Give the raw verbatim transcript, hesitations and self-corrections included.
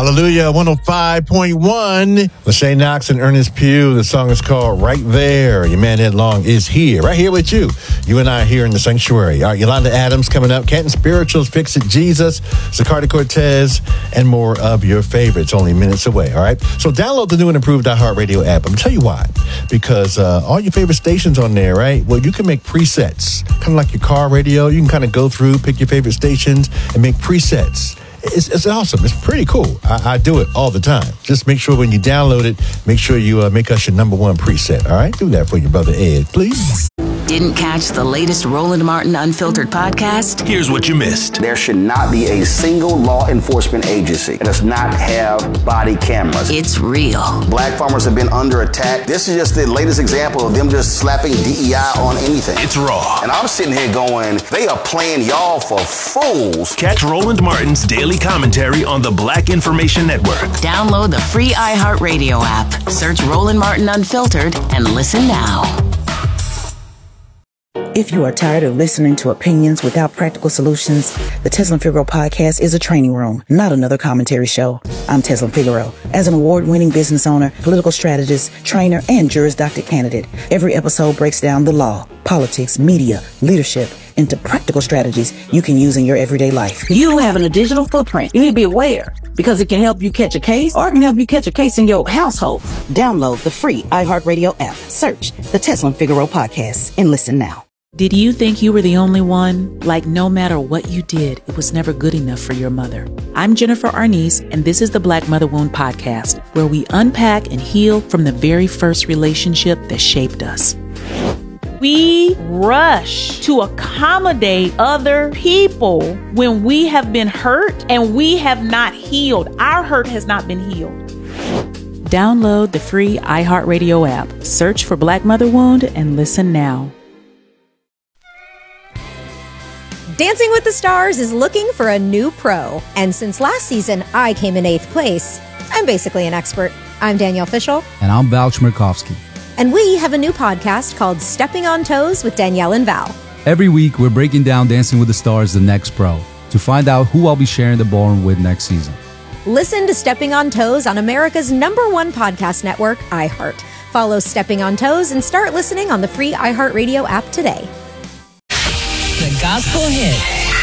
Hallelujah, one oh five point one. Lachey Knox and Ernest Pugh. The song is called Right There. Your man Ed Long is here, right here with you. You and I are here in the sanctuary. All right, Yolanda Adams coming up. Canton Spirituals, Fix It Jesus, Zacardi Cortez, and more of your favorites only minutes away, all right? So download the new and improved iHeartRadio app. I'm going to tell you why. Because uh, all your favorite stations on there, right? Well, you can make presets, kind of like your car radio. You can kind of go through, pick your favorite stations, and make presets. It's, it's awesome. It's pretty cool. I, I do it all the time. Just make sure when you download it, make sure you uh, make us your number one preset. All right? Do that for your brother Ed, please. Didn't catch the latest Roland Martin Unfiltered podcast? Here's what you missed. There should not be a single law enforcement agency that does not have body cameras. It's real. Black farmers have been under attack. This is just the latest example of them just slapping D E I on anything. It's raw. And I'm sitting here going, they are playing y'all for fools. Catch Roland Martin's daily commentary on the Black Information Network. Download the free iHeartRadio app. Search Roland Martin Unfiltered and listen now. If you are tired of listening to opinions without practical solutions, the Tezlyn Figaro podcast is a training room, not another commentary show. I'm Tezlyn Figaro. As an award-winning business owner, political strategist, trainer, and Juris Doctor candidate, every episode breaks down the law, politics, media, leadership, into practical strategies you can use in your everyday life. You having a digital footprint. You need to be aware because it can help you catch a case or it can help you catch a case in your household. Download the free iHeartRadio app. Search the Tezlyn Figaro podcast and listen now. Did you think you were the only one? Like no matter what you did, it was never good enough for your mother. I'm Jennifer Arnice, and this is the Black Mother Wound Podcast, where we unpack and heal from the very first relationship that shaped us. We rush to accommodate other people when we have been hurt and we have not healed. Our hurt has not been healed. Download the free iHeartRadio app. Search for Black Mother Wound and listen now. Dancing with the Stars is looking for a new pro. And since last season, I came in eighth place. I'm basically an expert. I'm Danielle Fishel. And I'm Val Chmerkovsky. And we have a new podcast called Stepping on Toes with Danielle and Val. Every week, we're breaking down Dancing with the Stars, the next pro, to find out who I'll be sharing the ballroom with next season. Listen to Stepping on Toes on America's number one podcast network, iHeart. Follow Stepping on Toes and start listening on the free iHeartRadio app today. The gospel hit